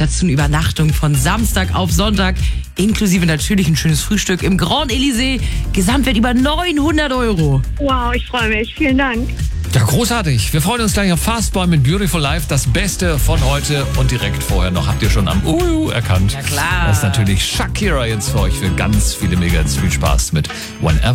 dazu eine Übernachtung von Samstag auf Sonntag, inklusive natürlich ein schönes Frühstück im Grand Elysée. Gesamtwert über 900 €. Wow, ich freue mich. Vielen Dank. Ja, großartig. Wir freuen uns gleich auf Fastboy mit Beautiful Life. Das Beste von heute und direkt vorher noch. Habt ihr schon am erkannt? Ja, klar. Das ist natürlich Shakira jetzt für euch für ganz viele Mega. Viel Spaß mit Whenever.